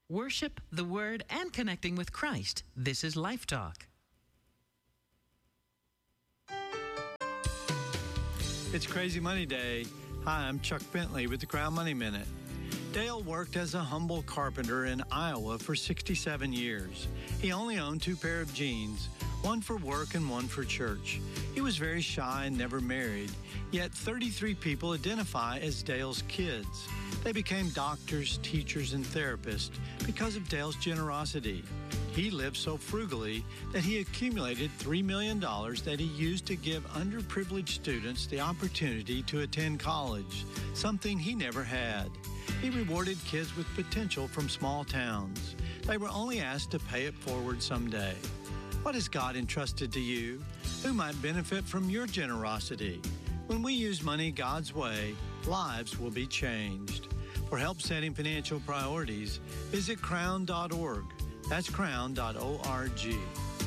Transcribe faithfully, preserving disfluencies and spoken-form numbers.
Worship, the Word, and connecting with Christ. This is Life Talk. It's Crazy Money Day. Hi, I'm Chuck Bentley with the Crown Money Minute. Dale worked as a humble carpenter in Iowa for sixty-seven years. He only owned two pair of jeans, one for work and one for church. He was very shy and never married, yet thirty-three people identify as Dale's kids. They became doctors, teachers, and therapists because of Dale's generosity. He lived so frugally that he accumulated three million dollars that he used to give underprivileged students the opportunity to attend college, something he never had. He rewarded kids with potential from small towns. They were only asked to pay it forward someday. What has God entrusted to you? Who might benefit from your generosity? When we use money God's way, lives will be changed. For help setting financial priorities, visit crown dot org. That's crown dot org.